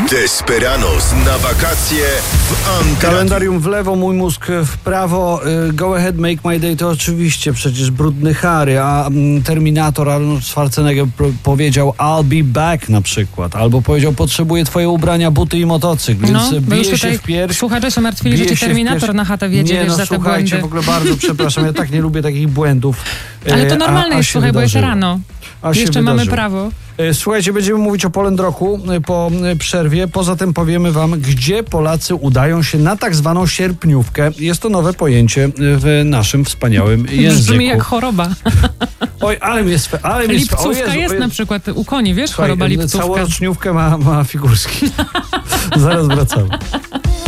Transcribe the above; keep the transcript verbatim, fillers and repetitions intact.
Desperados na wakacje w Antradiu. Kalendarium w lewo, mój mózg w prawo. Go ahead, make my day to oczywiście przecież brudny Harry, a Terminator Arnold Schwarzenegger powiedział I'll be back na przykład. Albo powiedział potrzebuję twoje ubrania, buty i motocykl, więc no, bije się w pierś. Słuchacze się martwili, że ci Terminator na chatę wiedzie, nie, wiesz, no, za te słuchajcie, błędy. w ogóle bardzo przepraszam, ja tak nie lubię takich błędów. Ale to normalne a, a jest, słuchaj, bo jest rano. A Jeszcze mamy prawo. Słuchajcie, będziemy mówić o Polendroku po przerwie. Poza tym powiemy wam, gdzie Polacy udają się na tak zwaną sierpniówkę. Jest to nowe pojęcie w naszym wspaniałym języku. Brzmi jak choroba. Oj, ale mnie swe, ale mnie swe. Lipcówka Jezu, jest Jezu. na przykład u koni, wiesz, Słuchaj, choroba lipcówka. Całoroczniówkę ma, ma Figurski. Zaraz wracamy.